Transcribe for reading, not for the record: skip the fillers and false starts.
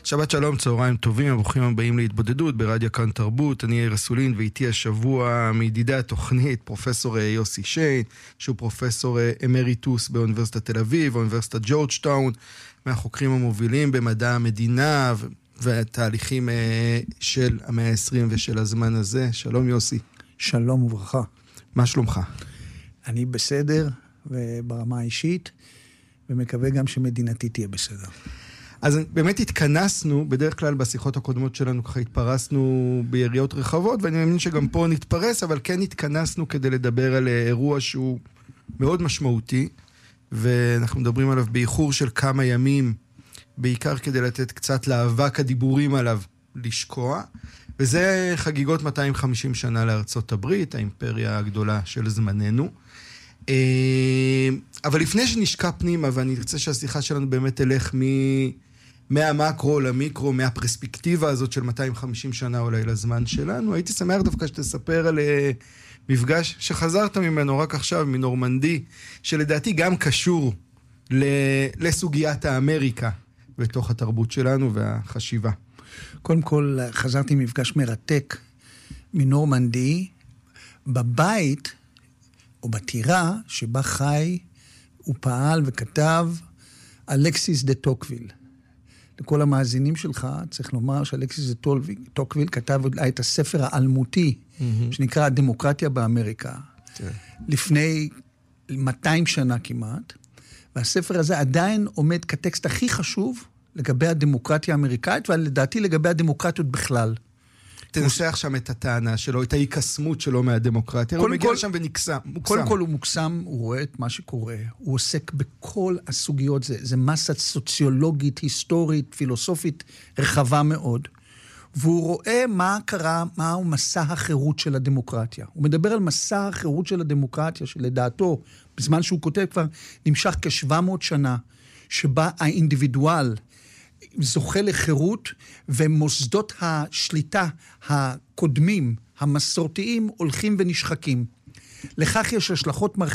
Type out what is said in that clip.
שבת שלום, צהריים טובים, הברוכים הבאים להתבודדות ברדיו כאן תרבות. אני יאיר אסולין, ואיתי השבוע מידידי התוכנית פרופסור יוסי שיין, שהוא פרופסור אמריטוס באוניברסיטת תל אביב, אוניברסיטת ג'ורג'טאון, מהחוקרים המובילים במדע המדינה והתהליכים של המאה ה-20 ושל הזמן הזה. שלום יוסי. שלום וברכה. מה שלומך? אני בסדר וברמה האישית, ומקווה גם שמדינתי תהיה בסדר. אז באמת התכנסנו, בדרך כלל בשיחות הקודמות שלנו ככה התפרסנו ביריעות רחבות, ואני מאמין שגם פה נתפרס, אבל כן התכנסנו כדי לדבר על אירוע שהוא מאוד משמעותי, ואנחנו מדברים עליו באיחור של כמה ימים, בעיקר כדי לתת קצת לאבק הדיבורים עליו לשקוע, וזה חגיגות 250 שנה לארצות הברית, האימפריה הגדולה של זמננו. אבל לפני שנשקע פנימה, ואני רוצה שהשיחה שלנו באמת תלך מהמקרו למיקרו, מהפרספקטיבה הזאת של 250 שנה אולי לזמן שלנו, הייתי שמח דווקא שתספר על מפגש שחזרת ממנו רק עכשיו, מנורמנדי, שלדעתי גם קשור לסוגיית האמריקה בתוך התרבות שלנו והחשיבה. קודם כל, חזרתי מפגש מרתק מנורמנדי, בבית או בטירה שבה חי ופעל וכתב אלכסיס דה טוקוויל. לכל המאזינים שלך צריך לומר שאלכסיס דה טוקוויל כתב את הספר האלמותי, שנקרא הדמוקרטיה באמריקה, לפני 200 שנה כמעט, והספר הזה עדיין עומד כטקסט הכי חשוב לגבי הדמוקרטיה האמריקאית, ולדעתי לגבי הדמוקרטיות בכלל. תנסח שם את הטענה שלו, את ההיקסמות שלו מהדמוקרטיה, הוא מגיע שם ונקסם. קודם כל הוא מוקסם, הוא רואה את מה שקורה, הוא עוסק בכל הסוגיות, זה מסה סוציולוגית, היסטורית, פילוסופית, רחבה מאוד, והוא רואה מה קרה, מהו מסע החירות של הדמוקרטיה. הוא מדבר על מסע החירות של הדמוקרטיה, שלדעתו, בזמן שהוא כותב כבר, נמשך כ-700 שנה, שבה האינדיבידואל זוכה לחירות, ומוסדות השליטה הקודמים, המסורתיים, הולכים ונשחקים. לכך יש השלכות